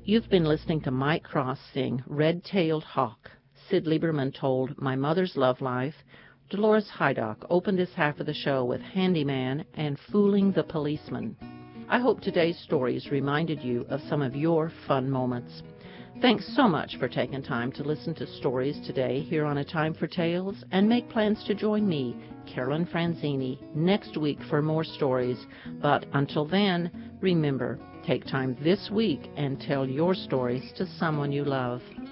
You've been listening to Mike Cross sing Red-Tailed Hawk. Sid Lieberman told My Mother's Love Life. Dolores Hydock opened this half of the show with Handyman and Fooling the Policeman. I hope today's stories reminded you of some of your fun moments. Thanks so much for taking time to listen to stories today here on A Time for Tales, and make plans to join me, Carolyn Franzini, next week for more stories. But until then, remember, take time this week and tell your stories to someone you love.